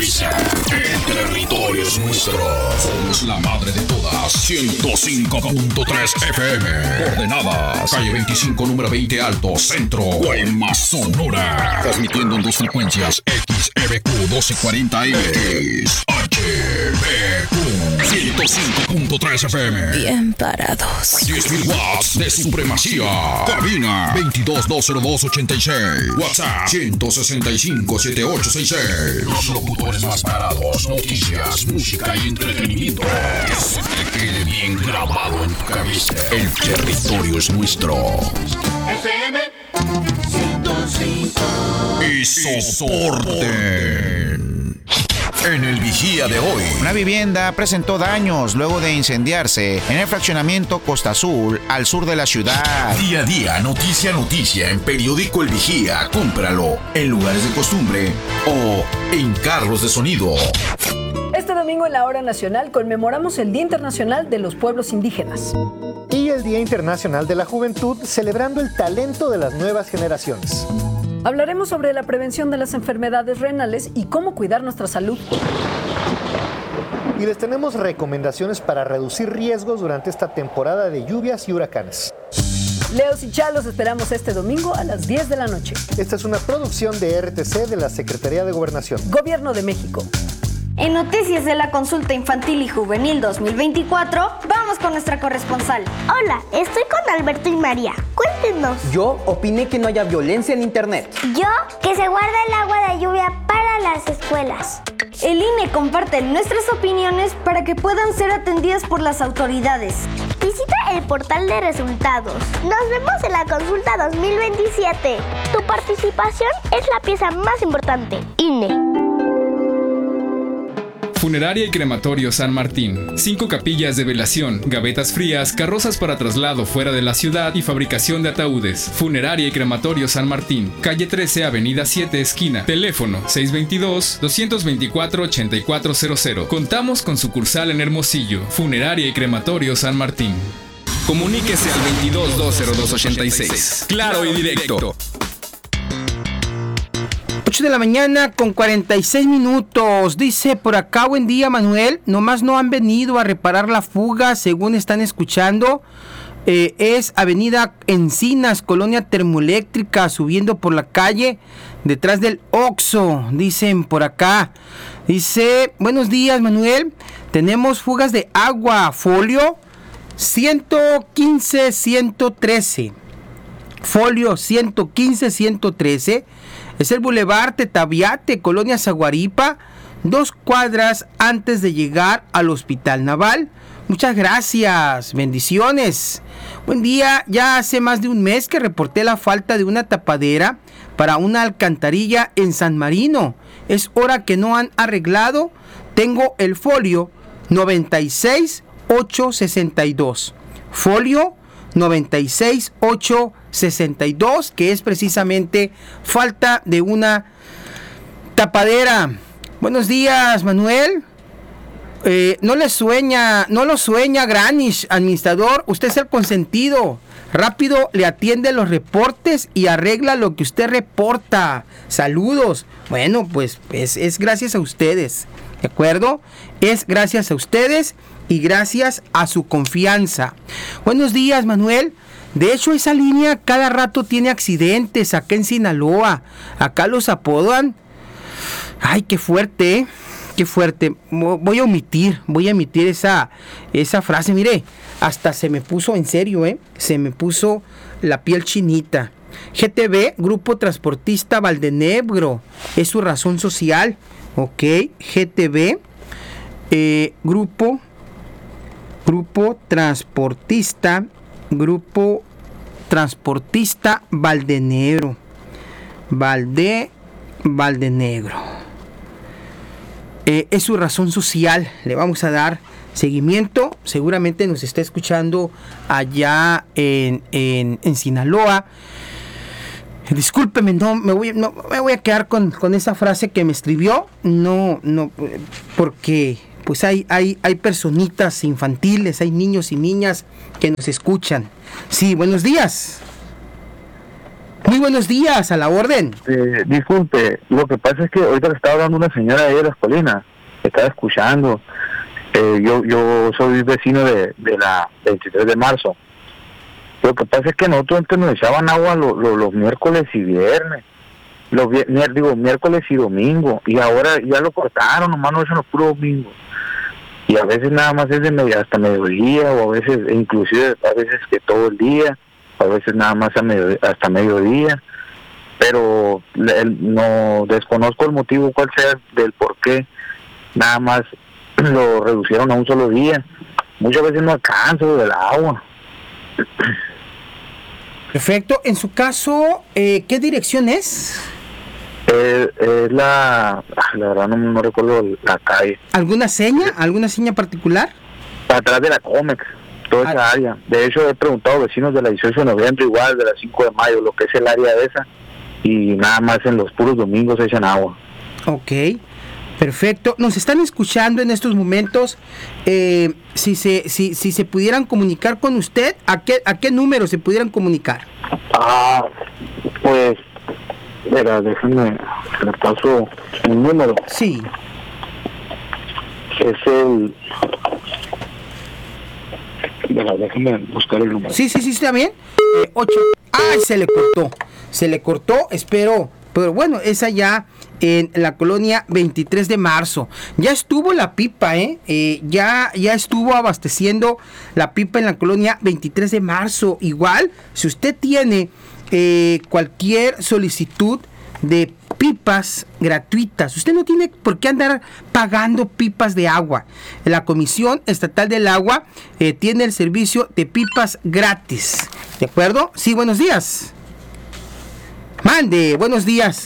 Sintoniza. El territorio es nuestro. Somos la madre de todas. 105.3 FM. Coordenadas. Calle 25, número 20 Alto, Centro. Guaymas, Sonora. Transmitiendo en dos frecuencias. XEBQ 1240M. XHBQ 105.3 FM. Bien parados. 10.000 watts de supremacía. Cabina 22-202-86. WhatsApp 165-7866. Los locutores más parados. Noticias, música y entretenimiento. Que se te quede bien grabado en tu cabeza. El territorio es nuestro. FM 105. Y soporten. En el Vigía de hoy. Una vivienda presentó daños luego de incendiarse en el fraccionamiento Costa Azul, al sur de la ciudad. Día a día, noticia a noticia, en Periódico El Vigía. Cómpralo en lugares de costumbre o en carros de sonido. Este domingo en la Hora Nacional conmemoramos el Día Internacional de los Pueblos Indígenas. Y el Día Internacional de la Juventud, celebrando el talento de las nuevas generaciones. Hablaremos sobre la prevención de las enfermedades renales y cómo cuidar nuestra salud. Y les tenemos recomendaciones para reducir riesgos durante esta temporada de lluvias y huracanes. Leos y Chalos esperamos este domingo a las 10 de la noche. Esta es una producción de RTC de la Secretaría de Gobernación. Gobierno de México. En noticias de la Consulta Infantil y Juvenil 2024, vamos con nuestra corresponsal. Hola, estoy con Alberto y María. Cuéntenos. Yo opiné que no haya violencia en internet. Yo, que se guarda el agua de lluvia para las escuelas. El INE comparte nuestras opiniones para que puedan ser atendidas por las autoridades. Visita el portal de resultados. Nos vemos en la Consulta 2027. Tu participación es la pieza más importante. INE. Funeraria y Crematorio San Martín. 5 capillas de velación, gavetas frías, carrozas para traslado fuera de la ciudad y fabricación de ataúdes. Funeraria y Crematorio San Martín. Calle 13, Avenida 7, esquina. Teléfono 622-224-8400. Contamos con sucursal en Hermosillo. Funeraria y Crematorio San Martín. Comuníquese al 22-202-86. Claro y directo. 8 de la mañana con 46 minutos. Dice por acá, buen día Manuel. Nomás no han venido a reparar la fuga, según están escuchando. Es Avenida Encinas, Colonia Termoeléctrica, subiendo por la calle detrás del Oxxo, dicen por acá. Dice, buenos días Manuel. Tenemos fugas de agua, folio 115-113. Folio 115-113. Es el Boulevard Tetaviate, Colonia Zaguaripa, 2 cuadras antes de llegar al Hospital Naval. Muchas gracias, bendiciones. Buen día, ya hace más de un mes que reporté la falta de una tapadera para una alcantarilla en San Marino. Es hora que no han arreglado. Tengo el folio 96862. Folio 96862, que es precisamente falta de una tapadera. Buenos días, Manuel. No lo sueña Granish, administrador. Usted es el consentido. Rápido le atiende los reportes y arregla lo que usted reporta. Saludos. Bueno, pues es gracias a ustedes, ¿de acuerdo? Es gracias a ustedes y gracias a su confianza. Buenos días, Manuel. De hecho, esa línea cada rato tiene accidentes acá en Sinaloa. Acá los apodan. Ay, qué fuerte, ¿eh? Qué fuerte. Voy a omitir esa frase. Mire, hasta se me puso en serio, se me puso la piel chinita. GTB, Grupo Transportista Valdenebro, es su razón social. Ok, GTB, Grupo Transportista Valdenegro. Valdenegro. Es su razón social. Le vamos a dar seguimiento. Seguramente nos está escuchando allá en Sinaloa. Discúlpeme, no me voy a quedar con esa frase que me escribió. No, porque pues hay personitas infantiles, hay niños y niñas que nos escuchan. Sí, buenos días. Muy buenos días, a la orden. Disculpe, lo que pasa es que ahorita le estaba hablando una señora ahí de las colinas, estaba escuchando. Yo soy vecino de la 23 de marzo. Lo que pasa es que nosotros antes nos echaban agua los miércoles y viernes. Miércoles y domingo. Y ahora ya lo cortaron, nomás nos echan los puros domingos. Y a veces nada más es hasta mediodía, o a veces, inclusive a veces que todo el día, a veces nada más hasta mediodía. Pero no desconozco el motivo cuál sea del por qué nada más lo reducieron a un solo día. Muchas veces no alcanza del agua. Perfecto. En su caso, ¿qué dirección es? Es la verdad no recuerdo la calle. ¿Alguna seña particular? Atrás de la Comex, toda esa área. De hecho, he preguntado a vecinos de la 18 de noviembre, igual de la 5 de mayo, lo que es el área esa, y nada más en los puros domingos echan agua. Ok, perfecto. Nos están escuchando en estos momentos. Si se pudieran comunicar con usted, ¿a qué número se pudieran comunicar? Pues, déjame, le paso un número. Sí. Es el... déjame buscar el número. Sí, está bien. 8. ¡Ay, se le cortó! Espero. Pero bueno, esa ya en la colonia 23 de marzo. Ya estuvo la pipa, ya estuvo abasteciendo la pipa en la colonia 23 de marzo. Igual, si usted tiene cualquier solicitud de pipas gratuitas, usted no tiene por qué andar pagando pipas de agua. La Comisión Estatal del Agua tiene el servicio de pipas gratis. ¿De acuerdo? Sí, buenos días. Mande, buenos días.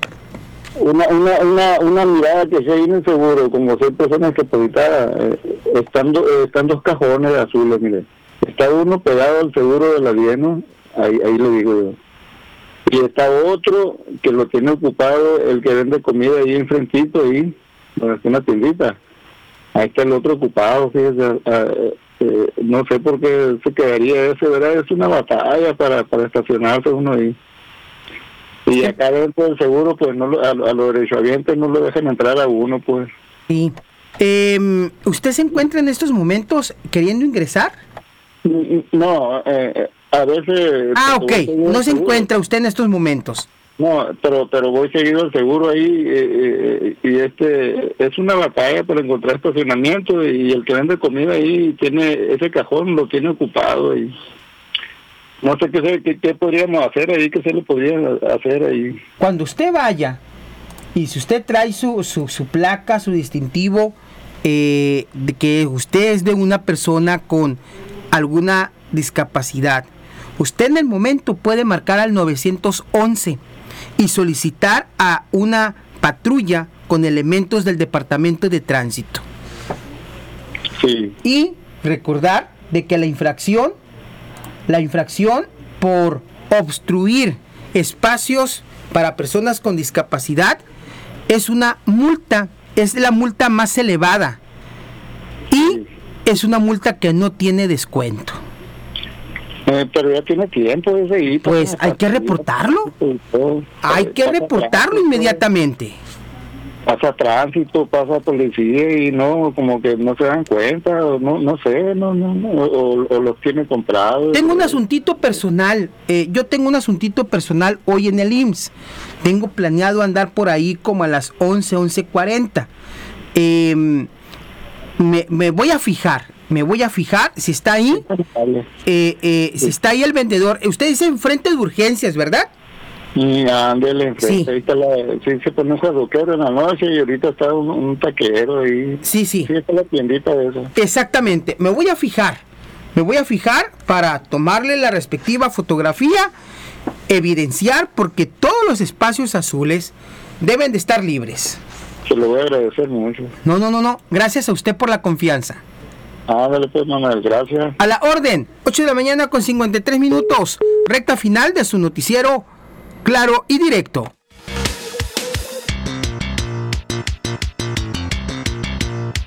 Una mirada que se viene seguro, como soy persona discapacitada, están dos cajones azules, mire. Está uno pegado al seguro del alieno, ahí le digo yo. Y está otro que lo tiene ocupado el que vende comida ahí enfrentito, ahí, donde está una tiendita. Ahí está el otro ocupado, fíjese. No sé por qué se quedaría ese, ¿verdad? Es una batalla para estacionarse uno ahí. Y acá dentro del seguro, pues no a los derechohabientes no lo dejan entrar a uno, pues. Sí. ¿Usted se encuentra en estos momentos queriendo ingresar? No, a veces... ok, no se encuentra usted en estos momentos. No, pero voy seguido al seguro ahí, y es una batalla para encontrar estacionamiento, y el que vende comida ahí tiene ese cajón, lo tiene ocupado, y no sé qué podríamos hacer ahí, qué se le podría hacer ahí. Cuando usted vaya, y si usted trae su placa, su distintivo, de que usted es de una persona con alguna discapacidad, usted en el momento puede marcar al 911 y solicitar a una patrulla con elementos del Departamento de Tránsito. Sí. Y recordar de que la infracción por obstruir espacios para personas con discapacidad es una multa, es la multa más elevada, y es una multa que no tiene descuento. Pero ya tiene tiempo ese ahí. Pues hay que reportarlo. Hay que reportarlo inmediatamente. Pasa tránsito, pasa policía y no, como que no se dan cuenta, o no sé, o los tiene comprados. Tengo un asuntito personal, yo tengo un asuntito personal hoy en el IMSS. Tengo planeado andar por ahí como a las 11:40. Me voy a fijar si está ahí, si está ahí el vendedor. Usted dice enfrente de urgencias, ¿verdad? Ándele, enfrente, ahí está se pone un jueguero en la noche y ahorita está un taquero ahí. Sí. Sí, está la tiendita de eso. Exactamente, me voy a fijar para tomarle la respectiva fotografía, evidenciar, porque todos los espacios azules deben de estar libres. Se lo voy a agradecer mucho. No, gracias a usted por la confianza. Ándale pues, Manuel, gracias. A la orden, 8:53 a.m, recta final de su noticiero Claro y Directo.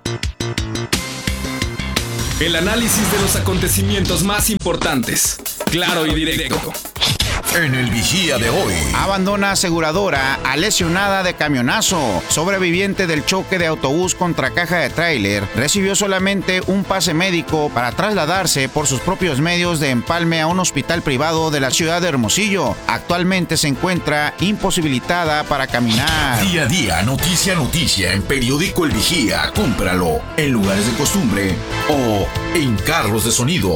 El análisis de los acontecimientos más importantes. Claro y directo. En el Vigía de hoy. Abandona aseguradora a lesionada de camionazo. Sobreviviente del choque de autobús contra caja de tráiler recibió solamente un pase médico para trasladarse por sus propios medios de empalme a un hospital privado de la ciudad de Hermosillo. Actualmente se encuentra imposibilitada para caminar. Día a día, noticia a noticia en Periódico El Vigía. Cómpralo en lugares de costumbre o en carros de sonido.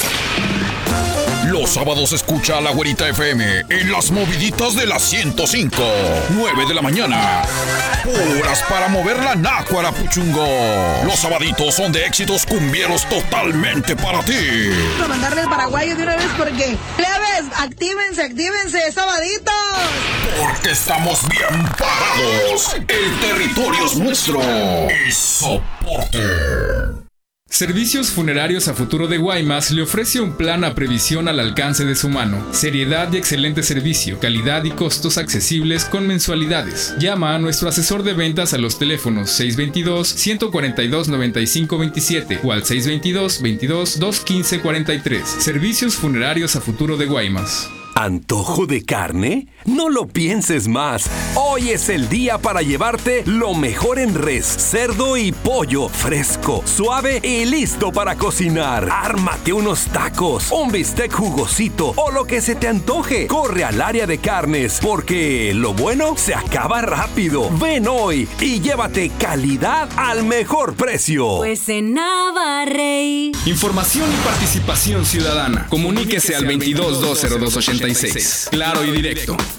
Los sábados escucha a la Güerita FM en las moviditas de las 105, 9 de la mañana. Puras para mover la nácuara, puchungo. Los sabaditos son de éxitos cumbieros totalmente para ti. Para mandarle el paraguayo de una vez porque, plebes, actívense, sabaditos. Porque estamos bien parados. El territorio es nuestro. Y soporte. Servicios Funerarios a Futuro de Guaymas le ofrece un plan a previsión al alcance de su mano. Seriedad y excelente servicio, calidad y costos accesibles con mensualidades. Llama a nuestro asesor de ventas a los teléfonos 622-142-9527 o al 622-22-215-43. Servicios Funerarios a Futuro de Guaymas. ¿Antojo de carne? No lo pienses más. Hoy es el día para llevarte lo mejor en res, cerdo y pollo, fresco, suave y listo para cocinar. Ármate unos tacos, un bistec jugosito o lo que se te antoje. Corre al área de carnes porque lo bueno se acaba rápido. Ven hoy y llévate calidad al mejor precio. Pues en Navarrey. Información y participación ciudadana. Comuníquese al 22-202-86. Claro y directo.